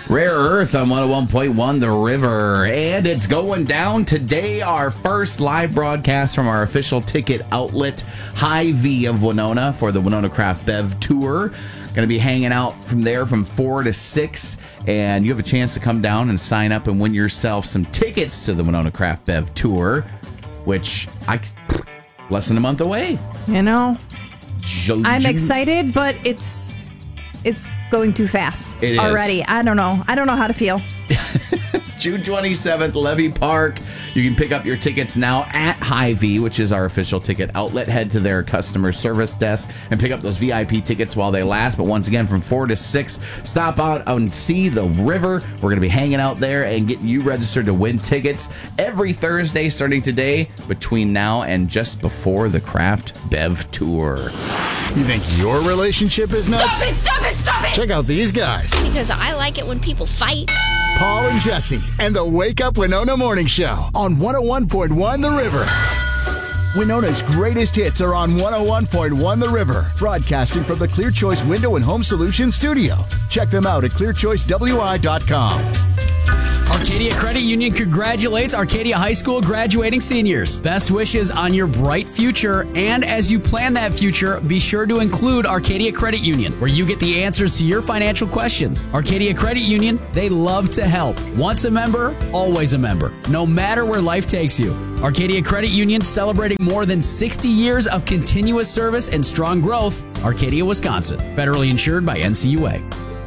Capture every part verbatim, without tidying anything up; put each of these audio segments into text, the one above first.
Rare Earth on one oh one point one The River. And it's going down today, our first live broadcast from our official ticket outlet, Hy-Vee of Winona, for the Winona Craft Bev Tour. Going to be hanging out from there from four to six, and you have a chance to come down and sign up and win yourself some tickets to the Winona Craft Bev Tour, which I less than a month away. You know, Ju- I'm Ju- excited, but it's it's going too fast It is. already. I don't know. I don't know how to feel. June twenty-seventh, Levy Park. You can pick up your tickets now at Hy-Vee, which is our official ticket outlet. Head to their customer service desk and pick up those V I P tickets while they last. But once again, from four to six, stop out and see the river. We're going to be hanging out there and getting you registered to win tickets every Thursday starting today between now and just before the Craft Bev Tour. You think your relationship is nuts? Stop it, stop it, stop it! Check out these guys. Because I like it when people fight. Paul and Jesse and the Wake Up Winona Morning Show on one oh one point one The River. Winona's greatest hits are on one oh one point one The River, broadcasting from the Clear Choice Window and Home Solutions studio. Check them out at clear choice w i dot com. Arcadia Credit Union congratulates Arcadia High School graduating seniors. Best wishes on your bright future, and as you plan that future, be sure to include Arcadia Credit Union, where you get the answers to your financial questions. Arcadia Credit Union, they love to help. Once a member, always a member, no matter where life takes you. Arcadia Credit Union, celebrating more than sixty years of continuous service and strong growth. Arcadia, Wisconsin. Federally insured by N C U A.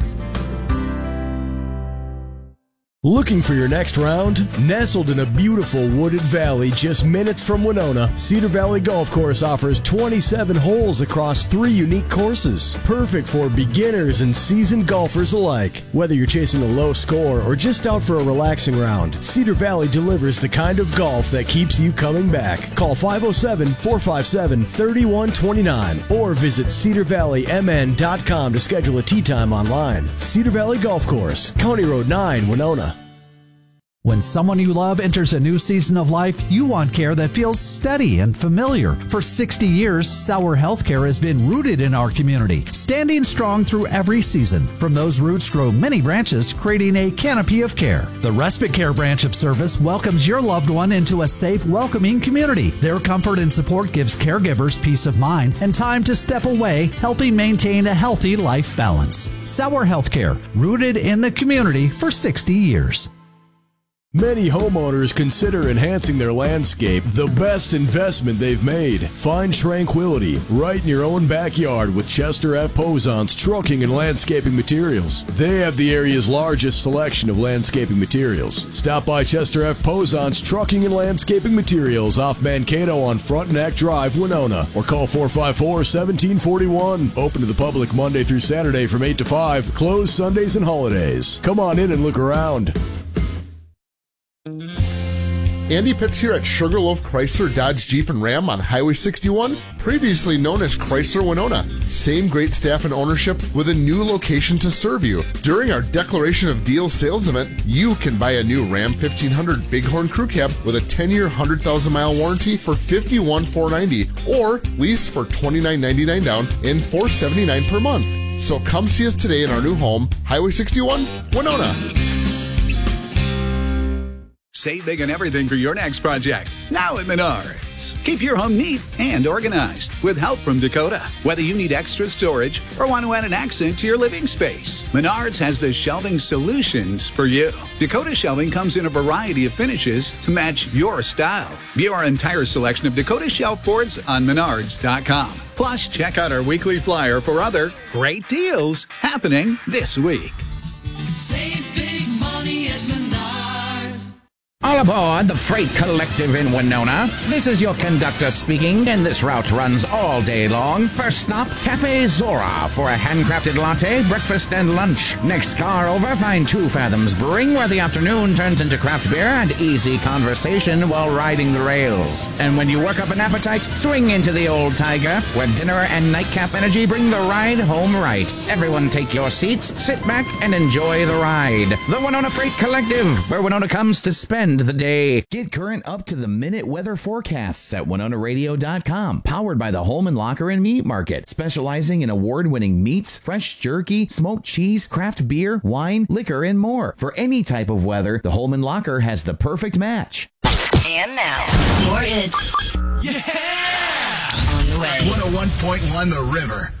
Looking for your next round? Nestled in a beautiful wooded valley just minutes from Winona, Cedar Valley Golf Course offers twenty-seven holes across three unique courses. Perfect for beginners and seasoned golfers alike. Whether you're chasing a low score or just out for a relaxing round, Cedar Valley delivers the kind of golf that keeps you coming back. Call five oh seven, four five seven, three one two nine or visit cedar valley m n dot com to schedule a tee time online. Cedar Valley Golf Course, County Road nine, Winona. When someone you love enters a new season of life, you want care that feels steady and familiar. For sixty years, Sauer Healthcare has been rooted in our community, standing strong through every season. From those roots grow many branches, creating a canopy of care. The Respite Care branch of service welcomes your loved one into a safe, welcoming community. Their comfort and support gives caregivers peace of mind and time to step away, helping maintain a healthy life balance. Sauer Healthcare, rooted in the community for sixty years. Many homeowners consider enhancing their landscape the best investment they've made. Find tranquility right in your own backyard with Chester F. Posant's Trucking and Landscaping Materials. They have the area's largest selection of landscaping materials. Stop by Chester F. Posant's Trucking and Landscaping Materials off Mankato on Frontenac Drive, Winona, or call four five four, one seven four one. Open to the public Monday through Saturday from eight to five, closed Sundays and holidays. Come on in and look around. Andy Pitts here at Sugarloaf Chrysler Dodge Jeep and Ram on Highway sixty-one, previously known as Chrysler Winona. Same great staff and ownership with a new location to serve you. During our Declaration of Deals sales event, you can buy a new Ram fifteen hundred Bighorn Crew Cab with a ten-year, one hundred thousand mile warranty for fifty-one thousand four hundred ninety dollars or lease for twenty-nine ninety-nine down and four seventy-nine per month. So come see us today in our new home, Highway sixty-one, Winona. Save big on everything for your next project. Now at Menards. Keep your home neat and organized with help from Dakota. Whether you need extra storage or want to add an accent to your living space, Menards has the shelving solutions for you. Dakota shelving comes in a variety of finishes to match your style. View our entire selection of Dakota shelf boards on menards dot com. Plus, check out our weekly flyer for other great deals happening this week. Save big money at Menards. All aboard the Freight Collective in Winona. This is your conductor speaking, and this route runs all day long. First stop, Cafe Zora for a handcrafted latte, breakfast, and lunch. Next car over, find Two Fathoms Brewing, where the afternoon turns into craft beer and easy conversation while riding the rails. And when you work up an appetite, swing into the Old Tiger, where dinner and nightcap energy bring the ride home right. Everyone take your seats, sit back, and enjoy the ride. The Winona Freight Collective, where Winona comes to spend the the day. Get current up-to-the-minute weather forecasts at Winona Radio dot com. Powered by the Holman Locker and Meat Market, specializing in award-winning meats, fresh jerky, smoked cheese, craft beer, wine, liquor, and more. For any type of weather, the Holman Locker has the perfect match. And now, more hits. Yeah! On the way. one oh one point one The River.